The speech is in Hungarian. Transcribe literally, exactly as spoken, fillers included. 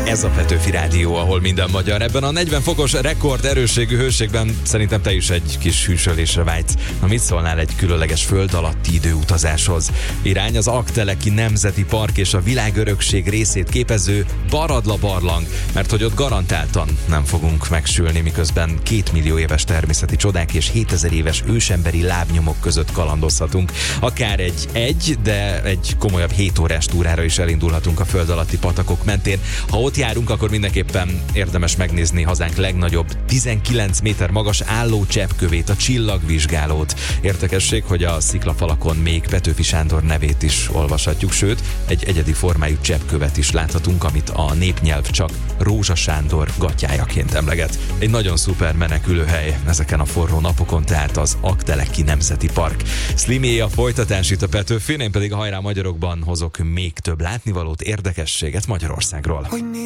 Ez a Petőfi Rádió, ahol minden magyar. Ebben a negyven fokos rekord erősségű hőségben szerintem te is egy kis hűsölésre vágysz. Na, mit szólnál egy különleges föld alatti időutazáshoz? Irány az Aggteleki Nemzeti Park és a világörökség részét képező Baradla barlang, mert hogy ott garantáltan nem fogunk megsülni, miközben két millió éves természeti csodák és hétezer éves ősemberi lábnyomok között kalandozhatunk. Akár egy egy, de egy komolyabb hét órás túrára is elindulhatunk a föld alatti patakok mentén. Ha ott járunk, akkor mindenképpen érdemes megnézni hazánk legnagyobb, tizenkilenc méter magas álló cseppkövét, a Csillagvizsgálót. Érdekesség, hogy a sziklafalakon még Petőfi Sándor nevét is olvashatjuk, sőt, egy egyedi formájú cseppkövet is láthatunk, amit a népnyelv csak Rózsa Sándor gatyájaként emleget. Egy nagyon szuper menekülőhely ezeken a forró napokon, tehát az Aggteleki Nemzeti Park. Slimié a folytatás itt a Petőfin, én pedig a Hajrá Magyarokban hozok még több látnivalót, érdekességet Magyarországról. Hogy